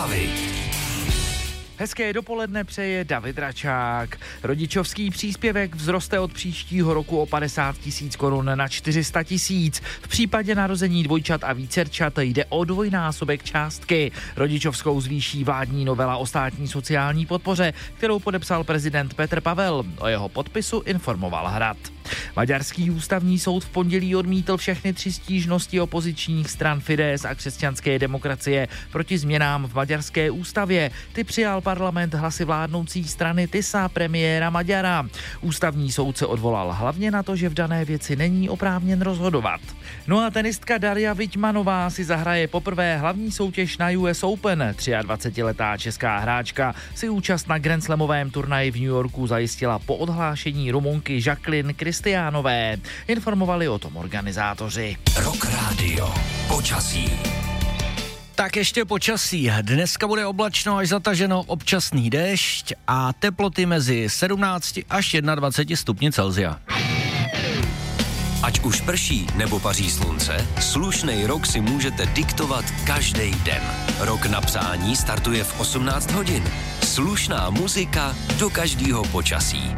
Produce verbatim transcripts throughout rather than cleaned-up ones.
Zprávy. Hezké dopoledne přeje David Račák. Rodičovský příspěvek vzroste od příštího roku o padesát tisíc korun na čtyři sta tisíc. V případě narození dvojčat a vícerčat jde o dvojnásobek částky. Rodičovskou zvýší vládní novela o státní sociální podpoře, kterou podepsal prezident Petr Pavel. O jeho podpisu informoval Hrad. Maďarský ústavní soud v pondělí odmítl všechny tři stížnosti opozičních stran Fidesz a křesťanské demokracie proti změnám v maďarské ústavě. Ty přijal parlament hlasy vládnoucí strany Tisa premiéra Maďara. Ústavní soud se odvolal hlavně na to, že v dané věci není oprávněn rozhodovat. No a tenistka Darja Viťmanová si zahraje poprvé hlavní soutěž na U S Open. dvacetitříletá česká hráčka si účast na Grand Slamovém turnaji v New Yorku zajistila po odhlášení Rumunky Jacqueline Kristiánové. Informovali o tom organizátoři. Rock Radio. Počasí. Tak ještě počasí. Dneska bude oblačno až zataženo, občasný déšť a teploty mezi sedmnáct až dvacet jedna stupni Celsia. Ať už prší nebo paří slunce, slušnej rok si můžete diktovat každý den. Rok na přání startuje v osmnáct hodin. Slušná muzika do každého počasí.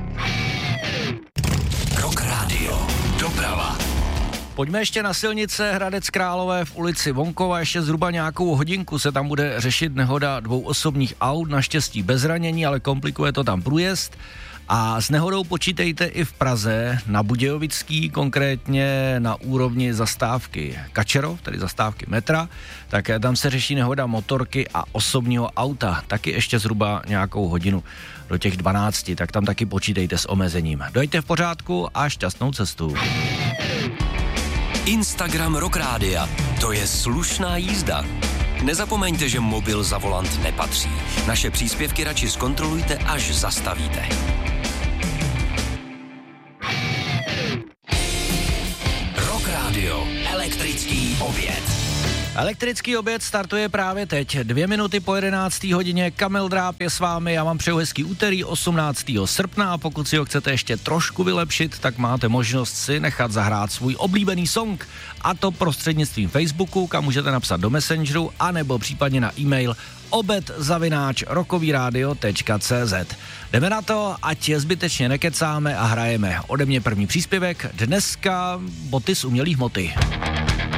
Rock Radio. Doprava. Pojďme ještě na silnice. Hradec Králové v ulici Vonkova. Ještě zhruba nějakou hodinku se tam bude řešit nehoda dvou osobních aut, naštěstí bez zranění, ale komplikuje to tam průjezd. A s nehodou počítejte i v Praze, na Budějovický, konkrétně na úrovni zastávky Kačerov, tedy zastávky metra, tak tam se řeší nehoda motorky a osobního auta, taky ještě zhruba nějakou hodinu do těch dvanácti, tak tam taky počítejte s omezením. Dojďte v pořádku a šťastnou cestu. Instagram Rock Rádia. To je slušná jízda. Nezapomeňte, že mobil za volant nepatří. Naše příspěvky radši zkontrolujte, až zastavíte. Rock Radio. Elektrický oběd. Elektrický oběd startuje právě teď. Dvě minuty po jedenácté hodině. Kamil Dráb je s vámi. Já vám přeju hezký úterý osmnáctého srpna a pokud si ho chcete ještě trošku vylepšit, tak máte možnost si nechat zahrát svůj oblíbený song. A to prostřednictvím Facebooku, kam můžete napsat do Messengeru, anebo případně na e-mail obed zavináč rockovyradio tečka cé zet. Jdeme na to, ať zbytečně nekecáme a hrajeme. Ode mě první příspěvek. Dneska boty z umělý hmoty.